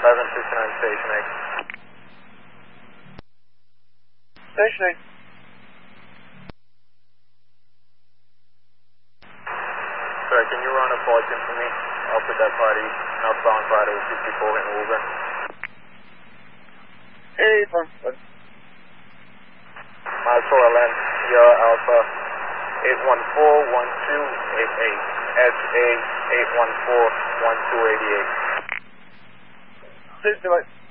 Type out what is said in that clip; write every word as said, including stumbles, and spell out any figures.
eleven fifty-nine, station eight. Station eight. Sorry, can you run a flight in for me? I'll put that party, northbound party with fifty-four in Woburn. Hey, perfect. Miles four L N, Sierra Alpha, eight one four one two eight eight, S A eight one four one two eight eight. Station eight.